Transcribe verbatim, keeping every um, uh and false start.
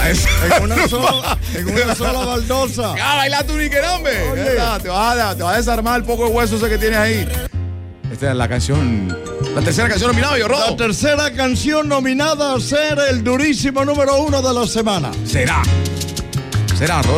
a En una sola, en una sola baldosa. ¡Ah, baila tu nique, hombre! Te vas a, te vas a desarmar el poco de hueso ese que tienes ahí. Esta es la canción, la tercera canción nominada, yo robo. La tercera canción nominada a ser el durísimo número uno de la semana. Será. Será, Rodo.